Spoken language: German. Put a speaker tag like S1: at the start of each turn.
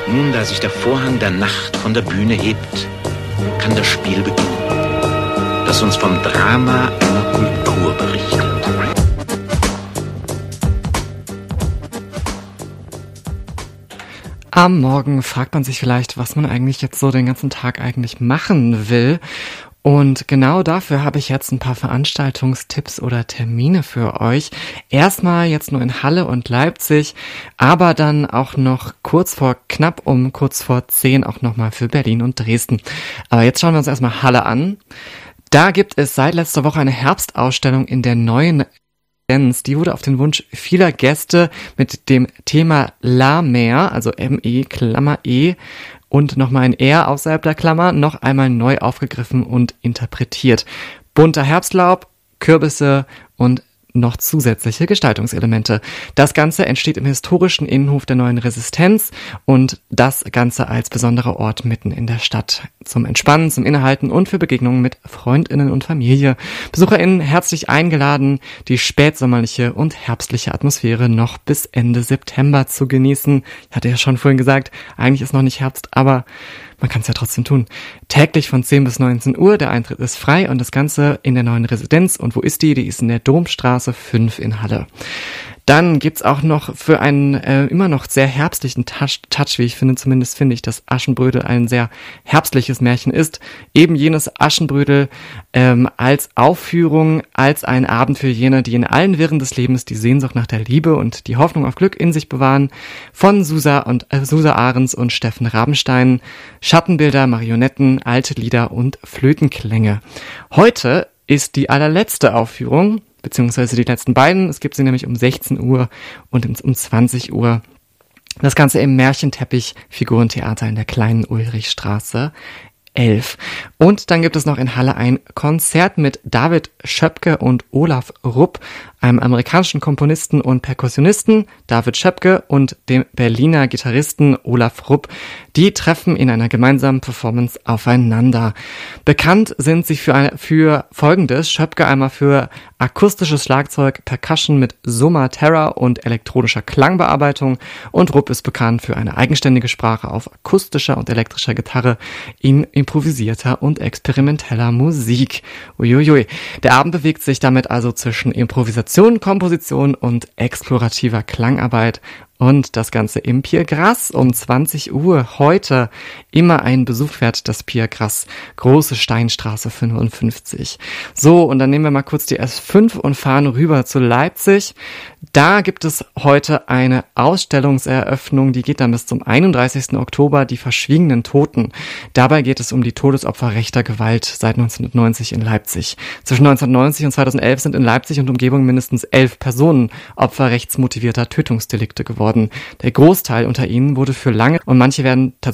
S1: Nun, da sich der Vorhang der Nacht von der Bühne hebt, kann das Spiel beginnen, das uns vom Drama einer Kultur berichtet.
S2: Am Morgen fragt man sich vielleicht, was man eigentlich jetzt so den ganzen Tag eigentlich machen will. Und genau dafür habe ich jetzt ein paar Veranstaltungstipps oder Termine für euch. Erstmal jetzt nur in Halle und Leipzig, aber dann auch noch kurz vor 10 auch nochmal für Berlin und Dresden. Aber jetzt schauen wir uns erstmal Halle an. Da gibt es seit letzter Woche eine Herbstausstellung in der neuen Residenz. Die wurde auf den Wunsch vieler Gäste mit dem Thema La Mer, also M-E, Klammer E, und nochmal ein R außerhalb der Klammer, noch einmal neu aufgegriffen und interpretiert. Bunter Herbstlaub, Kürbisse und noch zusätzliche Gestaltungselemente. Das Ganze entsteht im historischen Innenhof der neuen Resistenz und das Ganze als besonderer Ort mitten in der Stadt. Zum Entspannen, zum Innehalten und für Begegnungen mit FreundInnen und Familie. BesucherInnen herzlich eingeladen, die spätsommerliche und herbstliche Atmosphäre noch bis Ende September zu genießen. Ich hatte ja schon vorhin gesagt, eigentlich ist noch nicht Herbst, aber man kann es ja trotzdem tun. Täglich von 10 bis 19 Uhr, der Eintritt ist frei und das Ganze in der neuen Residenz. Und wo ist die? Die ist in der Domstraße 5 in Halle. Dann gibt's auch noch für einen immer noch sehr herbstlichen Touch, wie ich finde, zumindest finde ich, dass Aschenbrödel ein sehr herbstliches Märchen ist. Eben jenes Aschenbrödel als Aufführung, als ein Abend für jene, die in allen Wirren des Lebens die Sehnsucht nach der Liebe und die Hoffnung auf Glück in sich bewahren. Von Susa Ahrens und Steffen Rabenstein. Schattenbilder, Marionetten, alte Lieder und Flötenklänge. Heute ist die allerletzte Aufführung, beziehungsweise die letzten beiden. Es gibt sie nämlich um 16 Uhr und um 20 Uhr. Das Ganze im Märchenteppich Figurentheater in der kleinen Ulrichstraße 11. Und dann gibt es noch in Halle ein Konzert mit David Schöpke und Olaf Rupp, einem amerikanischen Komponisten und Perkussionisten, David Schöpke, und dem Berliner Gitarristen Olaf Rupp. Die treffen in einer gemeinsamen Performance aufeinander. Bekannt sind sie für Folgendes: Schöpke einmal für akustisches Schlagzeug, Percussion mit Summa Terra und elektronischer Klangbearbeitung, und Rupp ist bekannt für eine eigenständige Sprache auf akustischer und elektrischer Gitarre in improvisierter und experimenteller Musik. Uiuiui. Der Abend bewegt sich damit also zwischen Improvisation, Komposition und explorativer Klangarbeit. Und das Ganze im Pier Grass um 20 Uhr. Heute immer ein Besuch wert, das Pier Grass, Große Steinstraße 55. So, und dann nehmen wir mal kurz die S5 und fahren rüber zu Leipzig. Da gibt es heute eine Ausstellungseröffnung, die geht dann bis zum 31. Oktober, die verschwiegenen Toten. Dabei geht es um die Todesopfer rechter Gewalt seit 1990 in Leipzig. Zwischen 1990 und 2011 sind in Leipzig und Umgebung mindestens 11 Personen Opfer rechtsmotivierter Tötungsdelikte geworden. Der Großteil unter ihnen wurde für lange und manche werden tatsächlich